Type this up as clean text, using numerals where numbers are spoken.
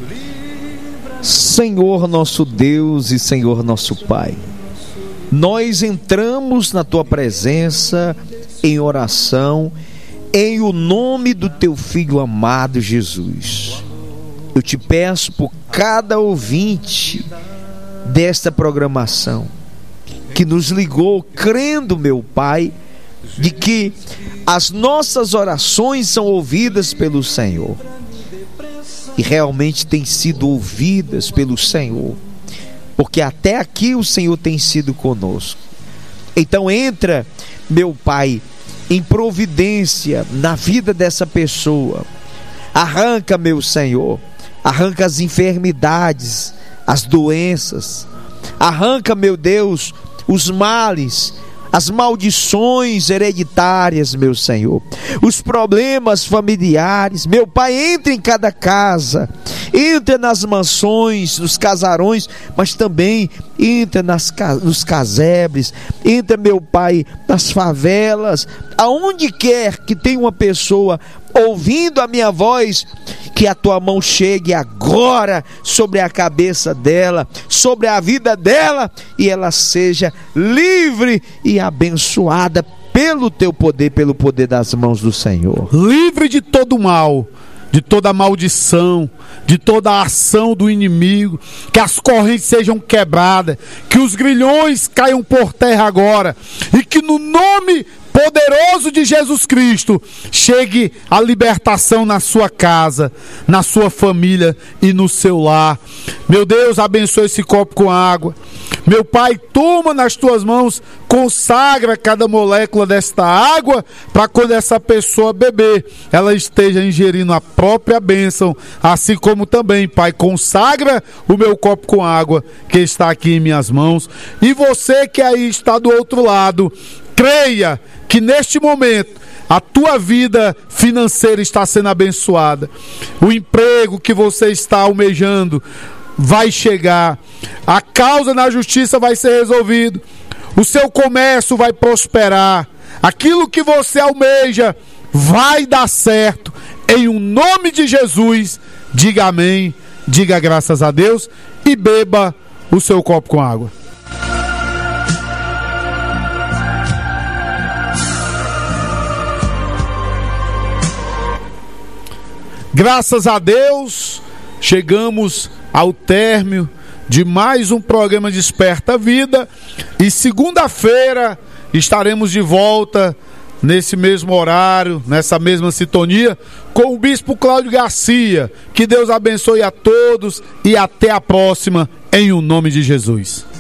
Senhor nosso Deus e Senhor nosso Pai, nós entramos na Tua presença em oração, em o nome do Teu Filho amado Jesus. Eu te peço por cada ouvinte desta programação que nos ligou, crendo, meu Pai, de que as nossas orações são ouvidas pelo Senhor, e realmente têm sido ouvidas pelo Senhor, porque até aqui o Senhor tem sido conosco. Então entra, meu Pai, em providência na vida dessa pessoa. Arranca, meu Senhor, arranca as enfermidades, as doenças. Arranca, meu Deus, os males, as maldições hereditárias, meu Senhor, os problemas familiares. Meu Pai, entra em cada casa, entra nas mansões, nos casarões, mas também entra nos casebres, entra, meu Pai, nas favelas, aonde quer que tenha uma pessoa ouvindo a minha voz, que a Tua mão chegue agora sobre a cabeça dela, sobre a vida dela, e ela seja livre e abençoada pelo Teu poder, pelo poder das mãos do Senhor. Livre de todo mal, de toda maldição, de toda a ação do inimigo, que as correntes sejam quebradas, que os grilhões caiam por terra agora, e que no nome poderoso de Jesus Cristo chegue a libertação na sua casa, na sua família e no seu lar. Meu Deus, abençoe esse copo com água. Meu Pai, toma nas Tuas mãos, consagra cada molécula desta água, para quando essa pessoa beber, ela esteja ingerindo a própria bênção, assim como também, Pai, consagra o meu copo com água que está aqui em minhas mãos. E você que aí está do outro lado, creia que neste momento a tua vida financeira está sendo abençoada. O emprego que você está almejando vai chegar. A causa na justiça vai ser resolvida. O seu comércio vai prosperar. Aquilo que você almeja vai dar certo. Em o nome de Jesus, diga amém, diga graças a Deus e beba o seu copo com água. Graças a Deus, chegamos ao término de mais um programa Desperta Vida, e segunda-feira estaremos de volta nesse mesmo horário, nessa mesma sintonia, com o Bispo Cláudio Garcia. Que Deus abençoe a todos e até a próxima, em o nome de Jesus.